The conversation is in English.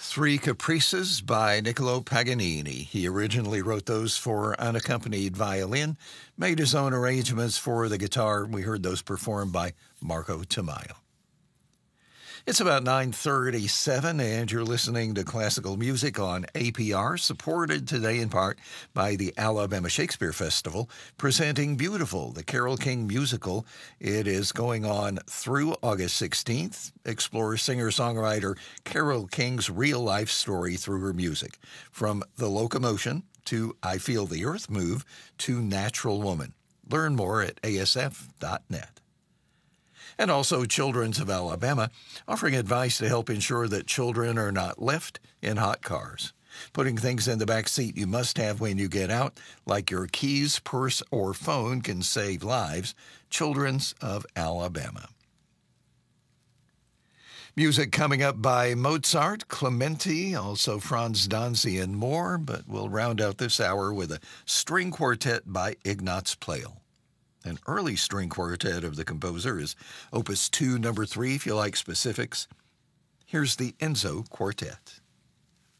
Three Caprices by Niccolo Paganini. He originally wrote those for unaccompanied violin, made his own arrangements for the guitar. We heard those performed by Marco Tamayo. It's about 9:37, and you're listening to classical music on APR, supported today in part by the Alabama Shakespeare Festival, presenting Beautiful, the Carole King musical. It is going on through August 16th. Explore singer-songwriter Carole King's real-life story through her music, from The Locomotion to I Feel the Earth Move to Natural Woman. Learn more at asf.net. And also Children's of Alabama, offering advice to help ensure that children are not left in hot cars. Putting things in the back seat you must have when you get out, like your keys, purse, or phone, can save lives. Children's of Alabama. Music coming up by Mozart, Clementi, also Franz Danzi, and more, but we'll round out this hour with a string quartet by Ignaz Pleyel. An early string quartet of the composer is Opus 2, number 3, if you like specifics. Here's the Enzo Quartet.